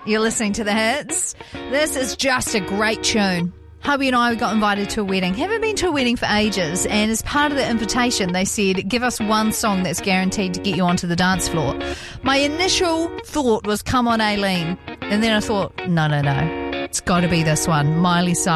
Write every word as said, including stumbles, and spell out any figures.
You're listening to The Hits. This is just a great tune. Hubby and I got invited to a wedding. Haven't been to a wedding for ages, and as part of the invitation, they said, give us one song that's guaranteed to get you onto the dance floor. My initial thought was Come On Aileen, and then I thought, no, no, no. It's got to be this one, Miley Cyrus.